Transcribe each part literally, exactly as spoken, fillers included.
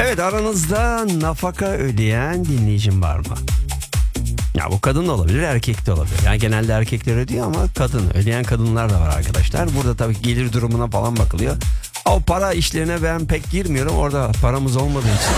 Evet, aranızda nafaka ödeyen dinleyicim var mı? Ya bu kadın da olabilir, erkek de olabilir. Yani genelde erkekler ödüyor ama kadın, ödeyen kadınlar da var arkadaşlar. Burada tabii gelir durumuna falan bakılıyor. O para işlerine ben pek girmiyorum. Orada paramız olmadığı için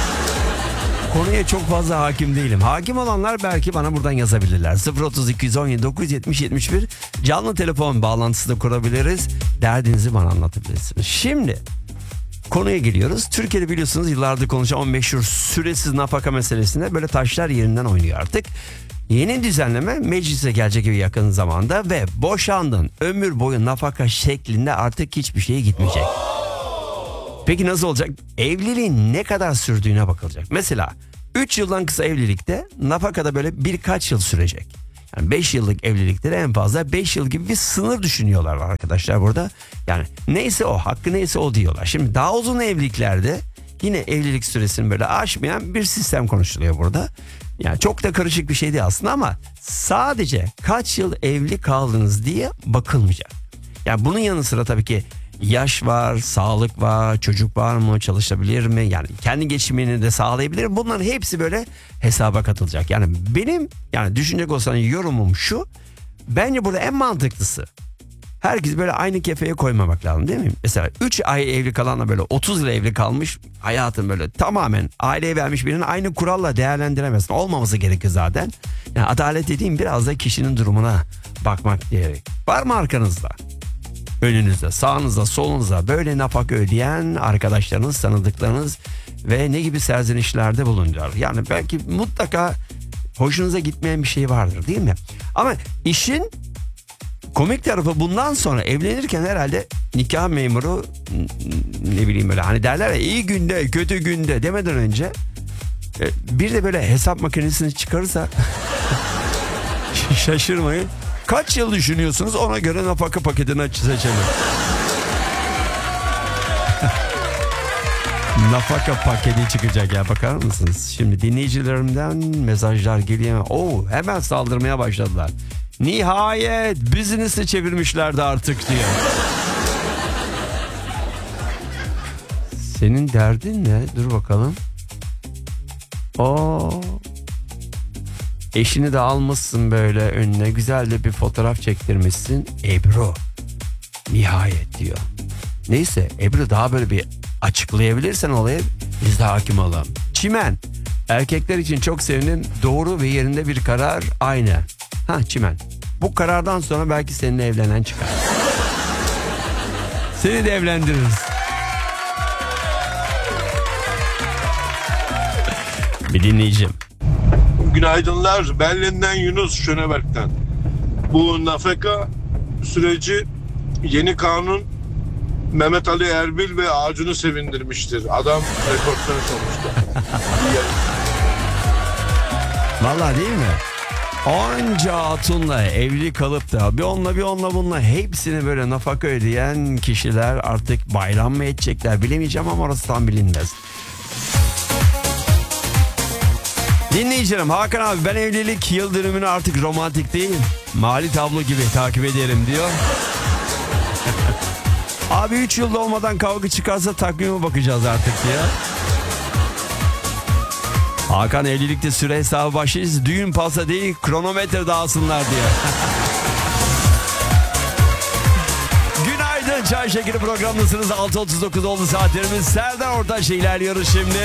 konuya çok fazla hakim değilim. Hakim olanlar belki bana buradan yazabilirler. sıfır otuz iki yüz on yedi dokuz yüz yetmiş yetmiş bir canlı telefon bağlantısı da kurabiliriz. Derdinizi bana anlatabilirsiniz. Şimdi konuya geliyoruz. Türkiye'de biliyorsunuz yıllardır konuşan on beş yıl süresiz nafaka meselesinde böyle taşlar yerinden oynuyor artık. Yeni düzenleme meclise gelecek gibi yakın zamanda ve boşandın ömür boyu nafaka şeklinde artık hiçbir şeye gitmeyecek. Peki nasıl olacak? Evliliğin ne kadar sürdüğüne bakılacak. Mesela üç yıldan kısa evlilikte nafakada böyle birkaç yıl sürecek. Yani beş yıllık evlilikte de en fazla beş yıl gibi bir sınır düşünüyorlar arkadaşlar burada. Yani neyse o, hakkı neyse o diyorlar. Şimdi daha uzun evliliklerde yine evlilik süresini böyle aşmayan bir sistem konuşuluyor burada. Yani çok da karışık bir şey değil aslında ama sadece kaç yıl evli kaldınız diye bakılmayacak. Yani bunun yanı sıra tabii ki yaş var, sağlık var, çocuk var mı, çalışabilir mi? Yani kendi geçimini de sağlayabilir mi? Bunların hepsi böyle hesaba katılacak. Yani benim yani düşünecek olsan yorumum şu. Bence burada en mantıklısı herkes böyle aynı kefeye koymamak lazım değil mi? Mesela üç ay evli kalanla böyle otuz yıl evli kalmış hayatın böyle tamamen aileye vermiş birinin aynı kuralla değerlendiremezsin. Olmaması gerekir zaten. Yani adalet dediğim biraz da kişinin durumuna bakmak diyerek. Var mı arkanızda, önünüzde, sağınızda, solunuzda böyle nafaka ödeyen arkadaşlarınız, tanıdıklarınız ve ne gibi serzenişlerde bulunuyor? Yani belki mutlaka hoşunuza gitmeyen bir şey vardır değil mi? Ama işin komik tarafı bundan sonra evlenirken herhalde nikah memuru ne bileyim böyle hani derler ya iyi günde kötü günde demeden önce bir de böyle hesap makinesini çıkarırsa şaşırmayın. Kaç yıl düşünüyorsunuz ona göre nafaka paketini seçelim. Nafaka paketi çıkacak ya, bakar mısınız? Şimdi dinleyicilerimden mesajlar geliyor. Oo, hemen saldırmaya başladılar. Nihayet business'ı çevirmişlerdi artık diyor. Senin derdin ne? Dur bakalım. Oo. Eşini de almışsın böyle önüne, güzel de bir fotoğraf çektirmişsin. Ebru. Nihayet diyor. Neyse Ebru daha böyle bir açıklayabilirsen olayı biz de hakim olalım. Çimen. Erkekler için çok sevindim. Doğru ve yerinde bir karar, aynı. Ha Çimen. Bu karardan sonra belki seninle evlenen çıkar. Seni de evlendiririz. Bir dinleyicim. Günaydınlar. Berlin'den Yunus Şöneberk'ten. Bu nafaka süreci yeni kanun Mehmet Ali Erbil ve Acun'u sevindirmiştir. Adam rekortmen olmuştu. Vallahi değil mi? Onca hatunla evli kalıp da bir onunla bir onunla bununla hepsini böyle nafaka ödeyen kişiler artık bayram mı edecekler bilemeyeceğim ama orası tam bilinmez. Dinleyicilerim, Hakan abi ben evlilik yıl dönümünü artık romantik değil mali tablo gibi takip ederim diyor. Abi üç yılda olmadan kavga çıkarsa takvime bakacağız artık diyor. Hakan evlilikte süre hesabı başlayacağız. Düğün pasta değil kronometre dağılsınlar diyor. Günaydın, Çay Şekeri programındasınız. altı otuz dokuz oldu saatlerimiz. Serdar Ortaç'la ilerliyoruz şimdi.